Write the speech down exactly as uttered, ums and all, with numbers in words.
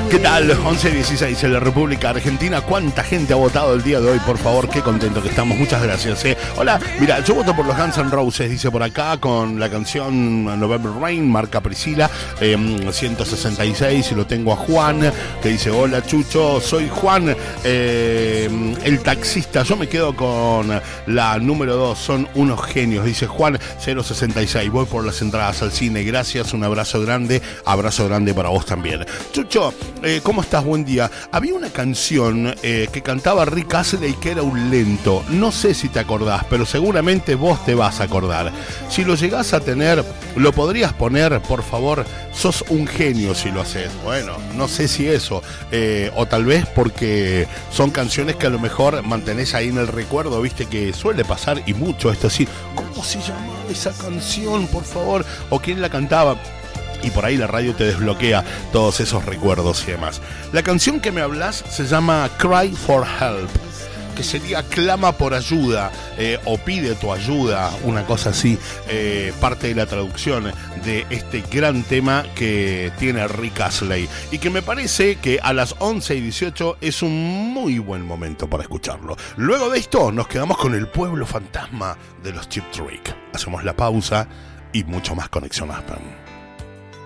¿Qué tal? once dieciséis en la República Argentina. ¿Cuánta gente ha votado el día de hoy? Por favor, qué contento que estamos. Muchas gracias. ¿eh? Hola, mira, yo voto por los Guns N' Roses, dice por acá, con la canción November Rain, marca Priscila, eh, ciento sesenta y seis. Y lo tengo a Juan, que dice, hola Chucho, soy Juan, eh, el taxista. Yo me quedo con la número dos, son unos genios, dice Juan, cero sesenta y seis. Voy por las entradas al cine. Gracias, un abrazo grande. Abrazo grande para vos también. Chucho, Eh, ¿cómo estás? Buen día. Había una canción eh, que cantaba Rick Astley que era un lento. No sé si te acordás, pero seguramente vos te vas a acordar. Si lo llegás a tener, ¿lo podrías poner, por favor? Sos un genio si lo haces. Bueno, no sé si eso. Eh, o tal vez porque son canciones que a lo mejor mantenés ahí en el recuerdo. Viste que suele pasar y mucho esto así. ¿Cómo se llamaba esa canción, por favor? ¿O quién la cantaba? Y por ahí la radio te desbloquea todos esos recuerdos y demás. La canción que me hablas se llama Cry for Help, que sería clama por ayuda, eh, o pide tu ayuda, una cosa así, eh, parte de la traducción de este gran tema que tiene Rick Astley, y que me parece que a las once y dieciocho es un muy buen momento para escucharlo. Luego de esto nos quedamos con el pueblo fantasma de los Cheap Trick. Hacemos la pausa y mucho más Conexión Aspen.